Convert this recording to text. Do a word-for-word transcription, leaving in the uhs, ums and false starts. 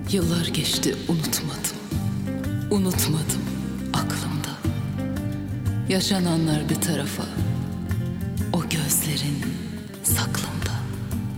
Yıllar geçti, unutmadım. Unutmadım aklımda. Yaşananlar bir tarafa, o gözlerin saklımda.